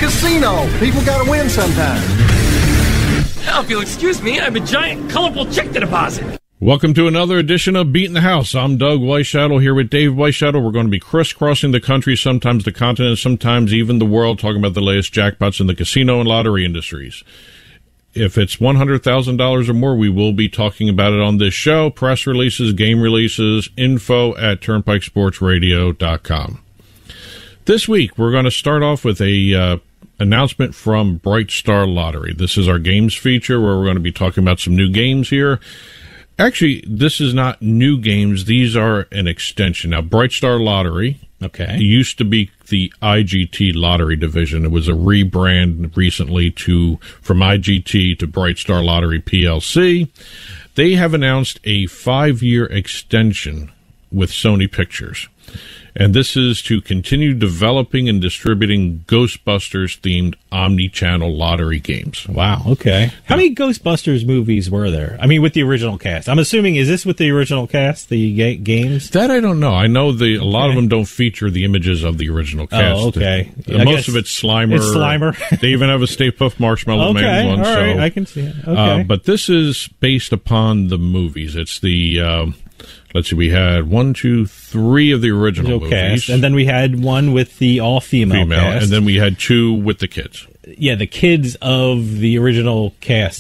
casino. People gotta win sometime. Now, if you'll excuse me, I have a giant, colorful check to deposit. Welcome to another edition of Beating the House. I'm Doug Weisshadow here with Dave Weisshadow. We're going to be crisscrossing the country, sometimes the continent, sometimes even the world, talking about the latest jackpots in the casino and lottery industries. If it's $100,000 or more, we will be talking about it on this show. Press releases, game releases, info at turnpikesportsradio.com. This week, we're going to start off with a announcement from Bright Star Lottery. This is our games feature where we're going to be talking about some new games here. Actually, this is not new games. These are an extension. Now, Bright Star Lottery used to be the IGT Lottery division. It was a rebrand recently from IGT to Bright Star Lottery PLC. They have announced a 5-year extension with Sony Pictures. And this is to continue developing and distributing Ghostbusters-themed omni-channel lottery games. Wow, okay. How many Ghostbusters movies were there? I mean, with the original cast. I'm assuming, is this with the original cast, the games? That I don't know. I know a lot of them don't feature the images of the original cast. Oh, okay. Most of it's Slimer. It's Slimer. They even have a Stay Puft Marshmallow Man one. All right, so, I can see it. Okay. But this is based upon the movies. It's the... let's see, we had 1, 2, 3 of the original movies. Cast, and then we had one with the all-female cast. And then we had 2 with the kids. Yeah, the kids of the original cast.